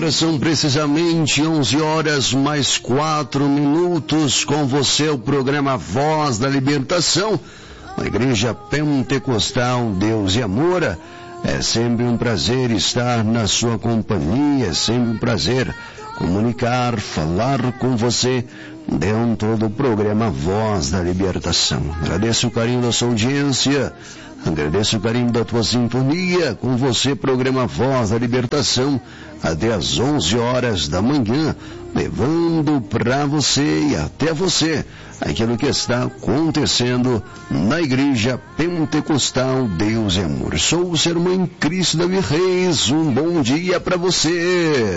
Agora são precisamente 11 horas mais 4 minutos. Com você o programa Voz da Libertação, a Igreja Pentecostal Deus e Amor. É sempre um prazer estar na sua companhia, é sempre um prazer comunicar, falar com você dentro do programa Voz da Libertação. Agradeço o carinho da sua audiência, agradeço o carinho da tua sintonia. Com você, programa Voz da Libertação, até às 11 horas da manhã, levando para você e até você aquilo que está acontecendo na Igreja Pentecostal Deus e Amor. Sou o seu irmão em Cristo, Davi Reis. Um bom dia para você.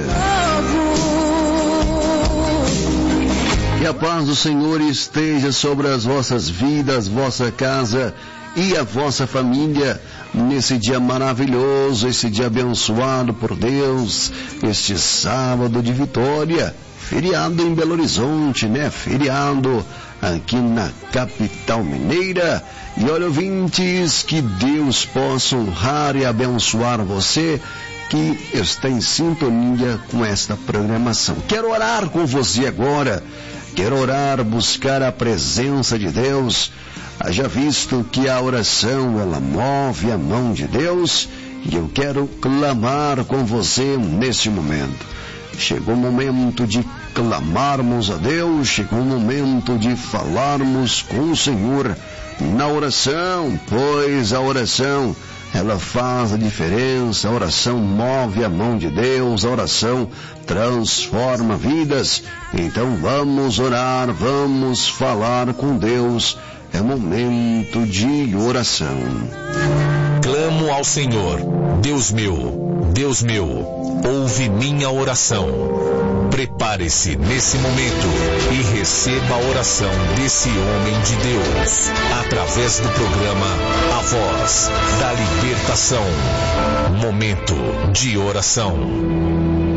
Que a paz do Senhor esteja sobre as vossas vidas, vossa casa e a vossa família, nesse dia maravilhoso, esse dia abençoado por Deus, este sábado de vitória, feriado em Belo Horizonte, né? Feriado aqui na capital mineira. E olha, ouvintes, que Deus possa honrar e abençoar você que está em sintonia com esta programação. Quero orar com você agora, quero orar, buscar a presença de Deus. Haja visto que a oração, ela move a mão de Deus, e eu quero clamar com você neste momento. Chegou o momento de clamarmos a Deus, chegou o momento de falarmos com o Senhor na oração, pois a oração, ela faz a diferença, a oração move a mão de Deus, a oração transforma vidas. Então vamos orar, vamos falar com Deus, é momento de oração. Clamo ao Senhor, Deus meu, ouve minha oração. Prepare-se nesse momento e receba a oração desse homem de Deus, através do programa A Voz da Libertação. Momento de oração.